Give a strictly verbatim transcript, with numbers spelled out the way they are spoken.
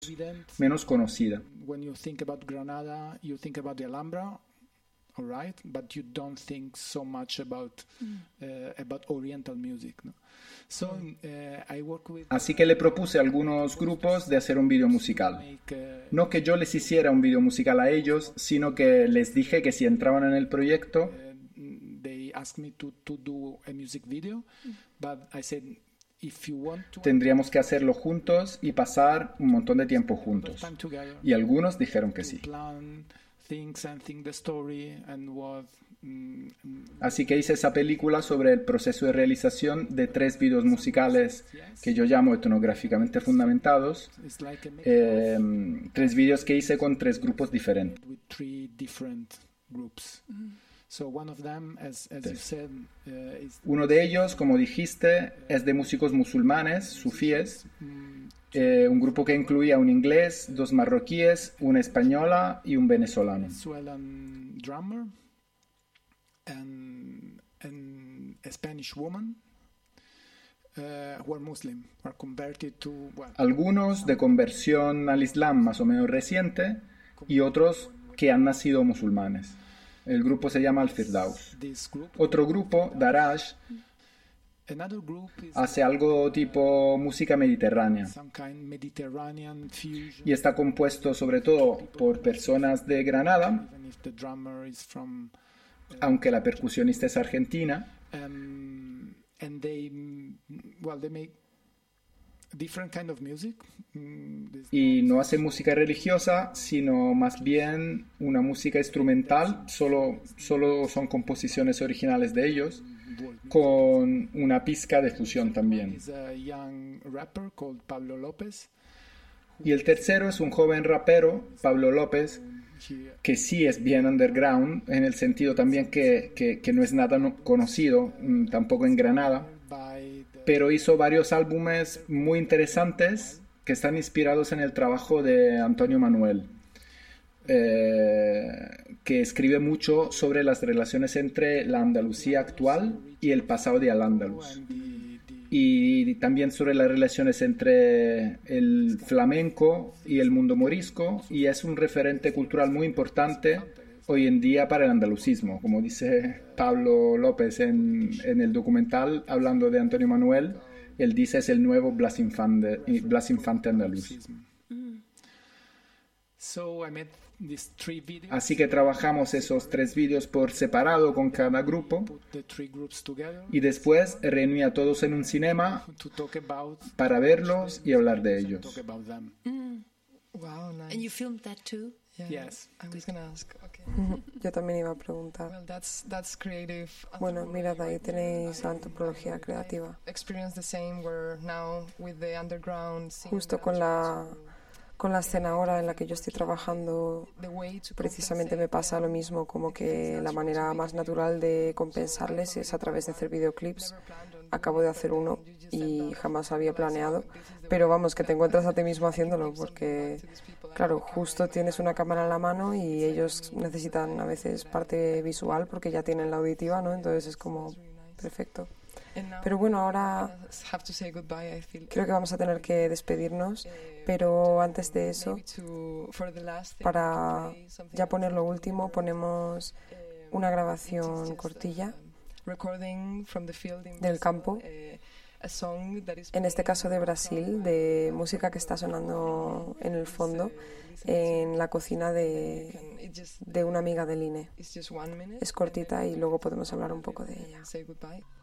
menos conocida. When you think about Granada, you think about the Alhambra, all right, but you don't think so much about uh, about Oriental music, no? So uh, I work with. Así que le propuse a algunos grupos de hacer un vídeo musical. Make, uh, No que yo les hiciera un vídeo musical a ellos, sino que les dije que si entraban en el proyecto, uh, they asked me to to do a music video, but I said if you want to tendríamos que hacerlo juntos y pasar un montón de tiempo juntos. time together. Y algunos dijeron que sí. Plan things and think the story and what mm, Así que hice esa película sobre el proceso de realización de tres vídeos musicales que yo llamo etnográficamente fundamentados. it's like a Eh, tres vídeos que hice con tres grupos diferentes. with three different groups. So one of them, as as you said, uh, is Uno de ellos, como dijiste, es de músicos musulmanes, sufíes, eh, un grupo que incluía un inglés, dos marroquíes, una española y un venezolano. Venezuelan drummer and and a Spanish woman uh, who are Muslim, who are converted to well, Algunos de conversión al Islam más o menos reciente y otros que han nacido musulmanes. El grupo se llama Al-Firdaus. this group. Otro grupo, Daraj, Another group is hace algo tipo música mediterránea some kind Mediterranean fusion. y está compuesto sobre todo por personas de Granada, Even if the drummer is from aunque la percusionista es argentina, um, and they mm, well they make different kind of music. Mm, this- y no hace música religiosa, sino más bien una música instrumental, solo, solo son composiciones originales de ellos, con una pizca de fusión también. is a young rapper called Pablo López. Y el tercero es un joven rapero, Pablo López, He, que sí es bien underground, en el sentido también que, que, que no es nada no- conocido, mm, tampoco en Granada, by the, pero hizo varios álbumes muy interesantes que están inspirados en el trabajo de Antonio Manuel, eh, que escribe mucho sobre las relaciones entre la Andalucía actual y el pasado de Al-Ándalus, and the, the y también sobre las relaciones entre el flamenco y el mundo morisco, y es un referente cultural muy importante hoy en día para el andalucismo, como dice Pablo López en, en el documental hablando de Antonio Manuel. Él dice es el nuevo Blas Infante, Blas Infante andaluz. so I made these three videos. Así que trabajamos esos tres vídeos por separado con cada grupo Put the three groups together y después reuní a todos en un cinema to talk about para verlos y hablar de ellos. talk about them. Wow, nice. And you filmed that too? Yeah, Yes. I was gonna ask. Okay. Yo también iba a preguntar. Well, that's that's creative. Bueno, mirad, ahí tenéis la antropología creativa. Experience the same where now with the underground scene, Justo con la, con la escena ahora en la que yo estoy trabajando, the way to precisamente me pasa lo mismo, como que la manera más natural de compensarles es a través de hacer videoclips. Acabo de hacer uno y jamás había planeado, pero vamos, que te encuentras a ti mismo haciéndolo, porque claro, justo tienes una cámara en la mano y ellos necesitan a veces parte visual porque ya tienen la auditiva, ¿no? Entonces es como perfecto. Pero bueno, ahora have to say goodbye, I feel. creo que vamos a tener que despedirnos, pero antes de eso, Maybe to, for the last thing, para play something ya poner lo último, ponemos una grabación cortilla recording from the field in del Brazil, campo, eh, a song that is en este caso de Brasil, de música que está sonando en el fondo, en la cocina de, It just, de una amiga de Line. it's just one minute. Es cortita y luego podemos hablar un poco de ella. Say goodbye.